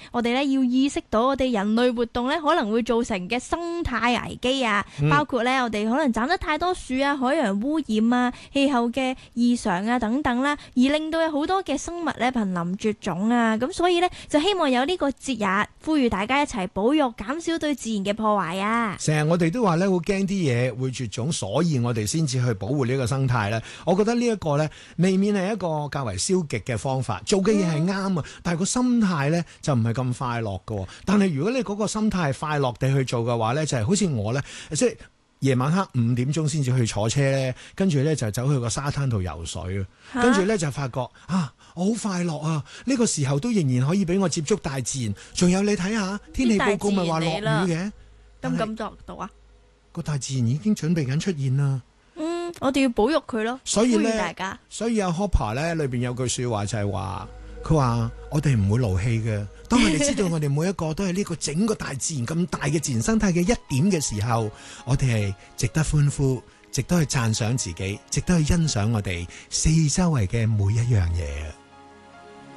我哋咧要意識到我哋人類活動咧可能會造成嘅生態危機啊，包括咧我哋可能斬得太多樹啊、海洋污染啊、氣候嘅異常啊等等啦，而令到有好多嘅生物咧瀕臨絕種啊。咁所以咧就希望有呢個節日，呼籲大家一齊保育，減少對自然嘅破壞啊。 成日我哋都話咧，好驚啲嘢會絕種，所以我哋先至去保護呢個生態咧。我覺得呢一個咧，未免係一個較為消極嘅方法。做嘅嘢係啱啊，但係個心態咧就唔係咁快樂㗎。但係如果你嗰個心態係快樂地去做嘅話咧，就係好似我咧，即係夜晚黑5點鐘先至去坐車咧，跟住咧就走去個沙灘度游水，跟住咧就發覺我好快樂啊！呢個時候都仍然可以俾我接觸大自然。仲有你睇下天氣報告咪話落雨嘅， 咁咁作到啊？ 個大自然已經準備緊出現啦。 我哋要保育佢咯。 所以咧， 大家所以阿 Hopper 咧裏邊有句說話就係話，佢話我哋唔會勞氣嘅。當我哋知道我哋每一個都係呢個整個大自然咁大嘅自然生態嘅一點嘅時候，我哋係值得歡呼，值得去讚賞自己，值得去欣賞我哋四周圍嘅每一樣嘢。